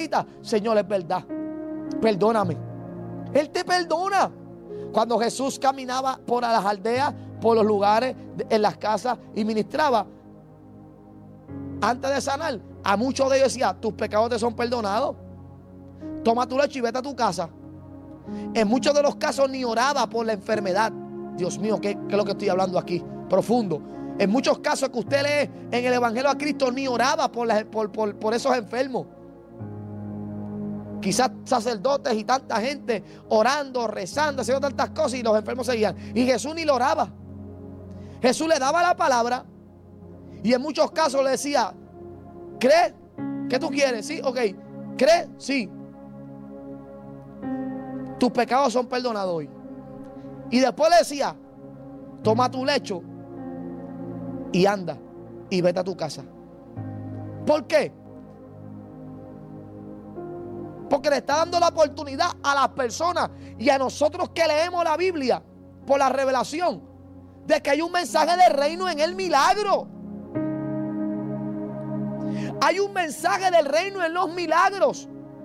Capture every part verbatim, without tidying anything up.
necesitas. Señor, es verdad, perdóname. Él te perdona. Cuando Jesús caminaba por las aldeas, por los lugares, en las casas y ministraba, antes de sanar, a muchos de ellos decía: tus pecados te son perdonados, toma tu lecho y vete a tu casa. En muchos de los casos ni oraba por la enfermedad. Dios mío, ¿qué, qué es lo que estoy hablando aquí? Profundo. En muchos casos que usted lee en el Evangelio a Cristo, ni oraba por, la, por, por, por esos enfermos. Quizás sacerdotes y tanta gente orando, rezando, haciendo tantas cosas, y los enfermos seguían. Y Jesús ni lo oraba. Jesús le daba la palabra y en muchos casos le decía: ¿crees? ¿Qué tú quieres? Sí, ok. ¿Crees? Sí. Tus pecados son perdonados hoy. Y después le decía: toma tu lecho y anda y vete a tu casa. ¿Por qué? Porque le está dando la oportunidad a las personas y a nosotros que leemos la Biblia por la revelación de que hay un mensaje del reino en el milagro. Hay un mensaje del reino en los milagros.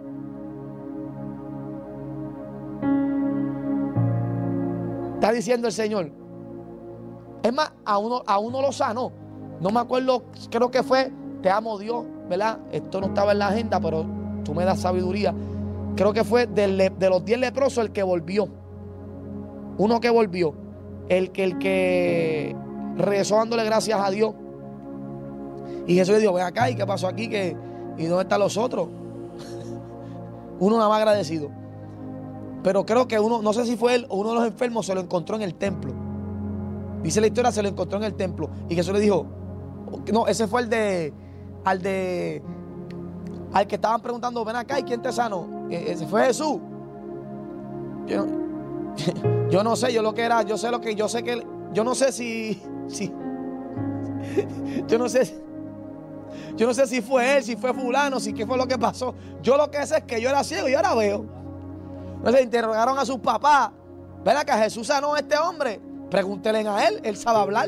Está diciendo el Señor. Es más, a uno, a uno lo sanó. No me acuerdo, creo que fue: te amo, Dios, ¿verdad? Esto no estaba en la agenda, pero tú me das sabiduría. Creo que fue de, de los diez leprosos el que volvió. Uno que volvió. El que, el que regresó dándole gracias a Dios. Y Jesús le dijo: ven acá, ¿y qué pasó aquí? ¿Qué, ¿Y dónde están los otros? Uno nada más agradecido. Pero creo que uno, no sé si fue él o uno de los enfermos, se lo encontró en el templo. Dice la historia, se lo encontró en el templo. Y Jesús le dijo: no, ese fue el de, al de, al que estaban preguntando: ven acá, ¿y quién te sanó? Ese fue Jesús. Yo, yo no sé, yo lo que era, yo sé lo que, yo sé que, yo no sé si, si, yo no sé, yo no sé si fue él, si fue fulano, si qué fue lo que pasó. Yo lo que sé es que yo era ciego y ahora veo. Entonces interrogaron a sus papás: ven acá, ¿Jesús sanó a este hombre? Pregúntenle a él, él sabe hablar.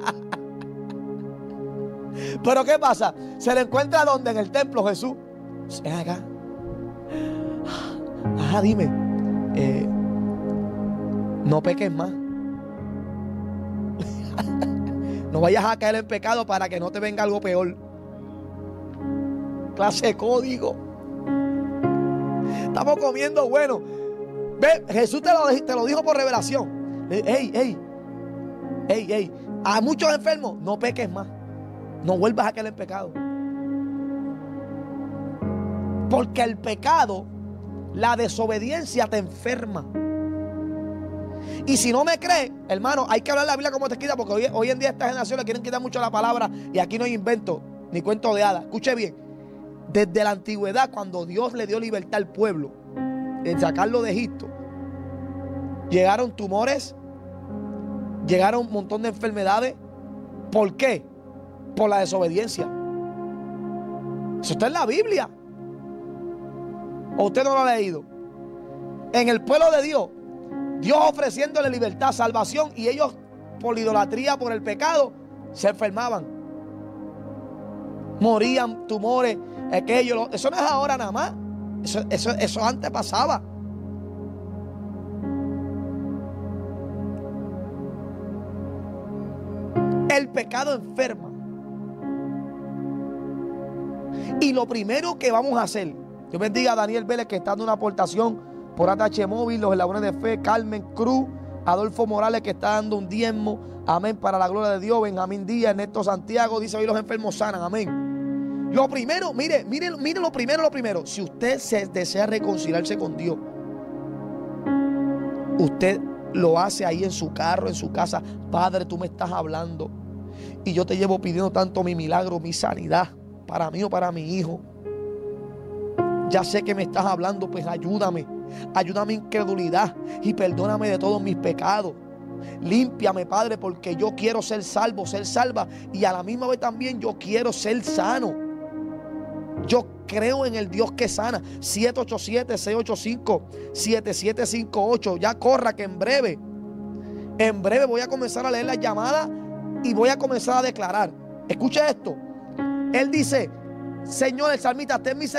Pero ¿qué pasa? Se le encuentra ¿dónde? En el templo. Jesús: ven acá. Ajá, dime. Eh, no peques más. No vayas a caer en pecado para que no te venga algo peor. Clase de código. Estamos comiendo bueno. Ve, Jesús te lo, te lo dijo por revelación. Ey, ey, ey, ey. A muchos enfermos: no peques más. No vuelvas a caer en pecado. Porque el pecado, la desobediencia te enferma. Y si no me crees, hermano, hay que hablar la Biblia como te escrita, porque hoy, hoy en día esta generación le quieren quitar mucho la palabra y aquí no hay invento ni cuento de hadas. Escuche bien. Desde la antigüedad, cuando Dios le dio libertad al pueblo, en sacarlo de Egipto, llegaron tumores, llegaron un montón de enfermedades. ¿Por qué? Por la desobediencia. Eso está en la Biblia. ¿O usted no lo ha leído? En el pueblo de Dios, Dios ofreciéndole libertad, salvación, y ellos por la idolatría, por el pecado, se enfermaban. Morían, tumores, aquello. Eso no es ahora nada más. Eso, eso, eso antes pasaba. El pecado enferma. Y lo primero que vamos a hacer, Dios bendiga a Daniel Vélez, que está dando una aportación por A T H Móvil, los eslabones de fe, Carmen Cruz, Adolfo Morales, que está dando un diezmo, amén, para la gloria de Dios, Benjamín Díaz, Ernesto Santiago, dice: hoy los enfermos sanan, amén. Lo primero, mire, mire, mire lo primero, lo primero, si usted se desea reconciliarse con Dios, usted lo hace ahí en su carro, en su casa. Padre, tú me estás hablando y yo te llevo pidiendo tanto mi milagro, mi sanidad, para mí o para mi hijo. Ya sé que me estás hablando, pues ayúdame. Ayúdame mi incredulidad y perdóname de todos mis pecados. Límpiame, Padre, porque yo quiero ser salvo, ser salva, y a la misma vez también yo quiero ser sano. Yo creo en el Dios que sana. siete ocho siete, seis ocho cinco, siete siete cinco ocho. Ya corra, que en breve, en breve voy a comenzar a leer las llamadas y voy a comenzar a declarar. Escuche esto. Él dice: Señor, el salmista, ten misericordia